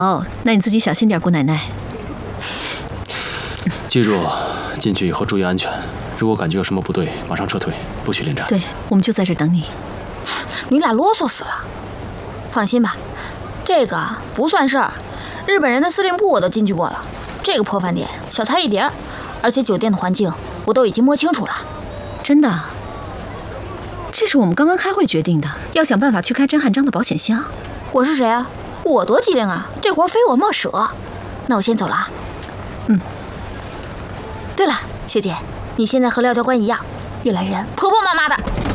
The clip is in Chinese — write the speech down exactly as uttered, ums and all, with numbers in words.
哦，那你自己小心点，姑奶奶。 记住，进去以后注意安全。如果感觉有什么不对，马上撤退，不许恋战。 对，我们就在这儿等你。 你俩啰嗦死了。放心吧，这个不算事儿。日本人的司令部我都进去过了，这个破饭店小菜一碟，而且酒店的环境我都已经摸清楚了。 真的？这是我们刚刚开会决定的，要想办法去开甄汉章的保险箱。 我是谁啊？我多机灵啊！这活非我莫属。那我先走了啊。 嗯。 对了，学姐，你现在和廖教官一样，越来越婆婆妈妈的。